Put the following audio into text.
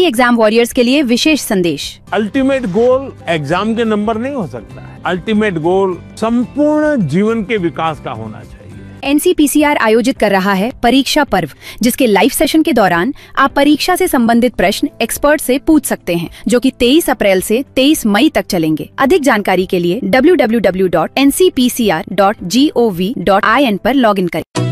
Exam warriors के लिए विशेष संदेश। अल्टीमेट गोल एग्जाम के नंबर नहीं हो सकता है। अल्टीमेट गोल संपूर्ण जीवन के विकास का होना चाहिए। NCPCR आयोजित कर रहा है परीक्षा पर्व, जिसके लाइव सेशन के दौरान आप परीक्षा से संबंधित प्रश्न एक्सपर्ट से पूछ सकते हैं, जो कि 23 अप्रैल से 23 मई तक चलेंगे। अधिक जानकारी के लिए www.ncpcr.gov.in पर लॉगिन करें।